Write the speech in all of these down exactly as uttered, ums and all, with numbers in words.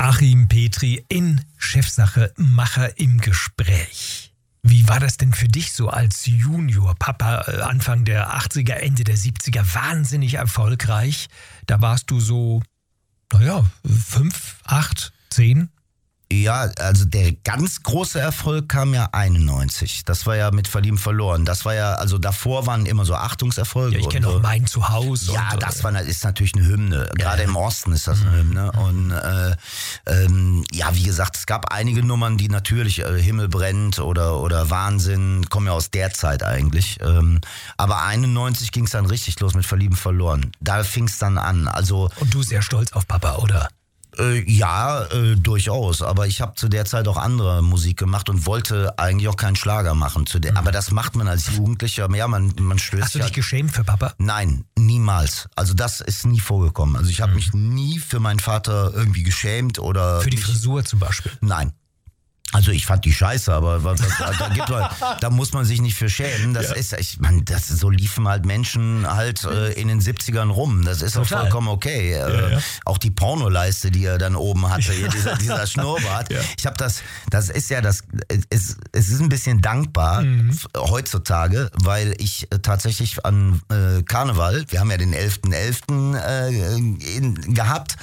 Achim Petri in Chefsache Macher im Gespräch. Wie war das denn für dich so als Junior, Papa, Anfang der achtziger, Ende der siebziger, wahnsinnig erfolgreich? Da warst du so, naja, fünf, acht, zehn? Ja, also der ganz große Erfolg kam ja einundneunzig. Das war ja mit Verlieben verloren. Das war ja, also davor waren immer so Achtungserfolge. Ja, ich kenne auch Mein Zuhause. Ja, und, das war, ist natürlich eine Hymne. Gerade ja. im Osten ist das eine Hymne. Und äh, ähm, ja, wie gesagt, es gab einige Nummern, die natürlich äh, Himmel brennt oder, oder Wahnsinn, kommen ja aus der Zeit eigentlich. Ähm, aber einundneunzig ging es dann richtig los mit Verlieben verloren. Da fing es dann an. Also, und du sehr stolz auf Papa, oder? Äh, ja, äh, durchaus. Aber ich habe zu der Zeit auch andere Musik gemacht und wollte eigentlich auch keinen Schlager machen. Zu der, mhm. Aber das macht man als Jugendlicher. Ja, man, man stößt. Hast du dich halt, geschämt für Papa? Nein, niemals. Also das ist nie vorgekommen. Also ich habe mhm. mich nie für meinen Vater irgendwie geschämt oder... Für die mich, Frisur zum Beispiel? Nein. Also ich fand die scheiße, aber da, da, gibt man, da muss man sich nicht für schämen. Das ja. ist, ich meine, das so liefen halt Menschen halt äh, in den siebzigern rum. Das ist Total. auch vollkommen okay. Ja, äh, ja. Auch die Pornoleiste, die er dann oben hatte, hier, dieser, dieser Schnurrbart. Ja. Ich habe das, das ist ja das, es, es ist ein bisschen dankbar mhm. heutzutage, weil ich äh, tatsächlich an äh, Karneval, wir haben ja den elften elften äh, in, gehabt,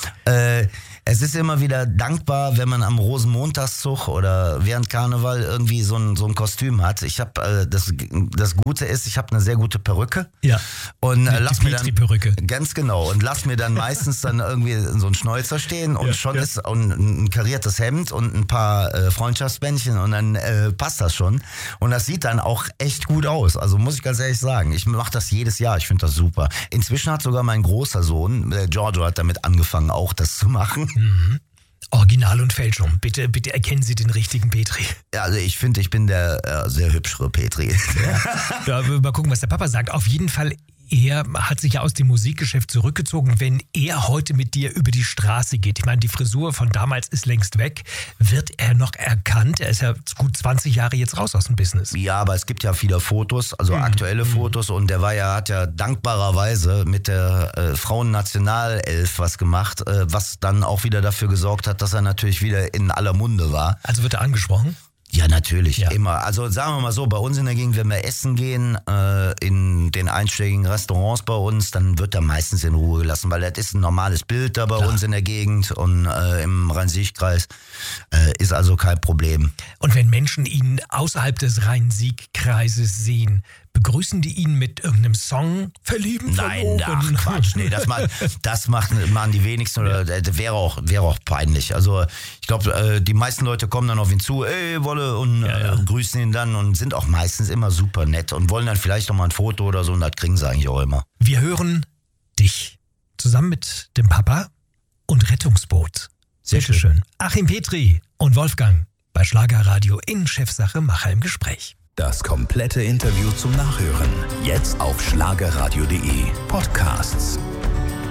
äh, es ist immer wieder dankbar, wenn man am Rosenmontagszug oder während Karneval irgendwie so ein, so ein Kostüm hat. Ich habe äh, das, das Gute ist, ich habe eine sehr gute Perücke. Ja. Und äh, lass die mir dann Petri-Perücke. Ganz genau. Und lass mir dann meistens dann irgendwie so ein Schnäuzer stehen und ja, schon ja. ist und ein kariertes Hemd und ein paar äh, Freundschaftsbändchen und dann äh, passt das schon. Und das sieht dann auch echt gut aus. Also muss ich ganz ehrlich sagen. Ich mache das jedes Jahr. Ich finde das super. Inzwischen hat sogar mein großer Sohn, der Giorgio, hat damit angefangen, auch das zu machen. Mhm. Original und Fälschung. Bitte, bitte erkennen Sie den richtigen Petri. Ja, also ich finde, ich bin der äh, sehr hübschere Petri. Ja. Ja, mal gucken, was der Papa sagt. Auf jeden Fall, er hat sich ja aus dem Musikgeschäft zurückgezogen. Wenn er heute mit dir über die Straße geht, ich meine, die Frisur von damals ist längst weg, wird er noch erkannt? Er ist ja gut zwanzig Jahre jetzt raus aus dem Business. Ja, aber es gibt ja viele Fotos, also mhm. aktuelle Fotos, und der war ja, hat ja dankbarerweise mit der äh, Frauennationalelf was gemacht, äh, was dann auch wieder dafür gesorgt hat, dass er natürlich wieder in aller Munde war. Also wird er angesprochen? Ja, natürlich, ja. immer. Also sagen wir mal so, bei uns in der Gegend, wenn wir essen gehen, äh, in den einschlägigen Restaurants bei uns, dann wird er meistens in Ruhe gelassen, weil das ist ein normales Bild da bei Klar. uns in der Gegend und äh, im Rhein-Sieg-Kreis äh, ist also kein Problem. Und wenn Menschen ihn außerhalb des Rhein-Sieg-Kreises sehen, begrüßen die ihn mit irgendeinem Song? Verlieben, Nein, ach Quatsch, nee, das, macht, das macht, machen die wenigsten, oder das wäre auch, wäre auch peinlich. Also ich glaube, äh, die meisten Leute kommen dann auf ihn zu, ey, Wolle, und ja, ja. Äh, grüßen ihn dann und sind auch meistens immer super nett und wollen dann vielleicht noch mal ein Foto oder so, und das kriegen sie eigentlich auch immer. Wir hören dich zusammen mit dem Papa und Rettungsboot. Sehr schön. schön. Achim Petri und Wolfgang bei Schlagerradio in Chefsache Macher im Gespräch. Das komplette Interview zum Nachhören jetzt auf schlagerradio punkt de Podcasts.